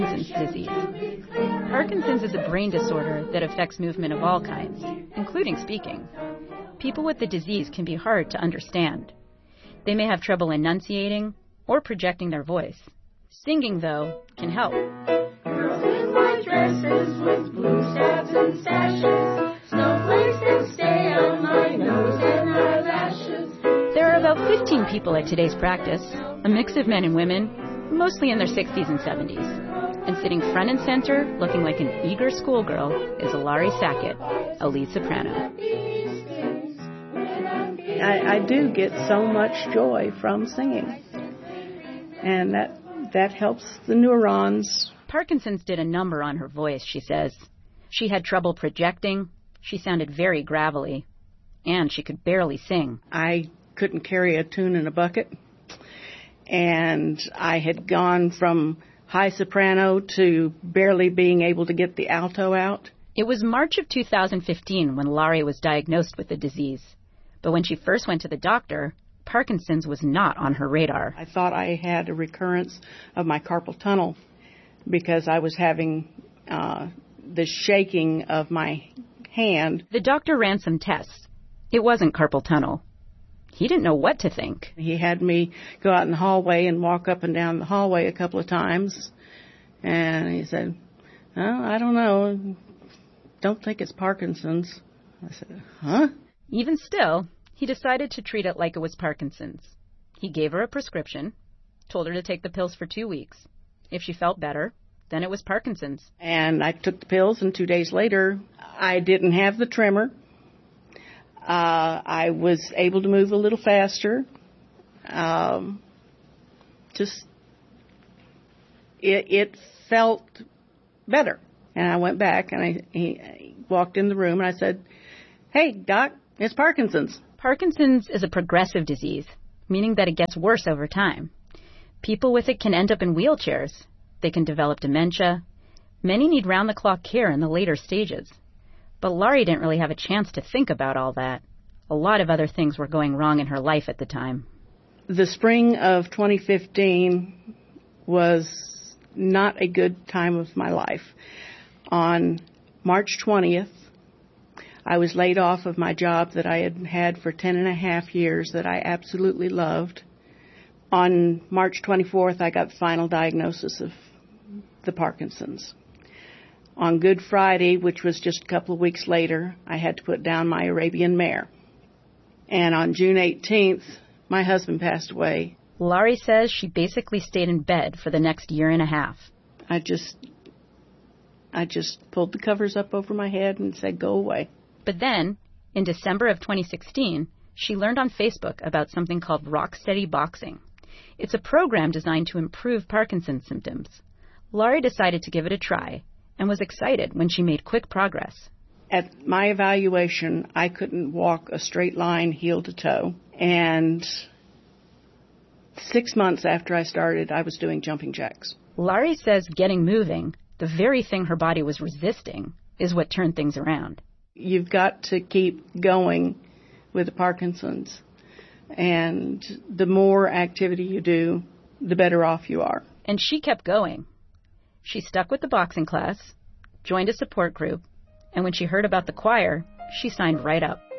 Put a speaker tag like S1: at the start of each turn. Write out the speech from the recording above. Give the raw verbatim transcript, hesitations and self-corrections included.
S1: Parkinson's disease. Parkinson's is a brain disorder that affects movement of all kinds, including speaking. People with the disease can be hard to understand. They may have trouble enunciating or projecting their voice. Singing, though, can help.
S2: Girls in white dresses with blue stabs and sashes, snowflakes that stay on my nose and eyelashes.
S1: There are about fifteen people at today's practice, a mix of men and women, mostly in their sixties and seventies. And sitting front and center, looking like an eager schoolgirl, is Laurie Sackett, a lead soprano.
S3: I, I do get so much joy from singing, and that that helps the neurons.
S1: Parkinson's did a number on her voice, she says. She had trouble projecting, she sounded very gravelly, and she could barely sing.
S3: I couldn't carry a tune in a bucket, and I had gone from high soprano to barely being able to get the alto out.
S1: It was March of two thousand fifteen when Laurie was diagnosed with the disease. But when she first went to the doctor, Parkinson's was not on her radar.
S3: I thought I had a recurrence of my carpal tunnel because I was having uh, the shaking of my hand.
S1: The doctor ran some tests. It wasn't carpal tunnel. He didn't know what to think.
S3: He had me go out in the hallway and walk up and down the hallway a couple of times. And he said, oh, I don't know. Don't think it's Parkinson's. I said, huh?
S1: Even still, he decided to treat it like it was Parkinson's. He gave her a prescription, told her to take the pills for two weeks. If she felt better, then it was Parkinson's.
S3: And I took the pills, and two days later, I didn't have the tremor. Uh, I was able to move a little faster. Um, just, it, it felt better. And I went back, and I, he, I walked in the room, and I said, hey, Doc, it's Parkinson's.
S1: Parkinson's is a progressive disease, meaning that it gets worse over time. People with it can end up in wheelchairs. They can develop dementia. Many need round-the-clock care in the later stages. But Laurie didn't really have a chance to think about all that. A lot of other things were going wrong in her life at the time.
S3: The spring of twenty fifteen was not a good time of my life. On March twentieth, I was laid off of my job that I had had for ten and a half years that I absolutely loved. On March twenty-fourth, I got the final diagnosis of the Parkinson's. On Good Friday, which was just a couple of weeks later, I had to put down my Arabian mare. And on June eighteenth, my husband passed away.
S1: Laurie says she basically stayed in bed for the next year and a half.
S3: I just, I just pulled the covers up over my head and said, go away.
S1: But then, in December of twenty sixteen, she learned on Facebook about something called Rocksteady Boxing. It's a program designed to improve Parkinson's symptoms. Laurie decided to give it a try and was excited when she made quick progress.
S3: At my evaluation, I couldn't walk a straight line heel to toe. And six months after I started, I was doing jumping jacks.
S1: Laurie says getting moving, the very thing her body was resisting, is what turned things around.
S3: You've got to keep going with the Parkinson's. And the more activity you do, the better off you are.
S1: And she kept going. She stuck with the boxing class, joined a support group, and when she heard about the choir, she signed right up.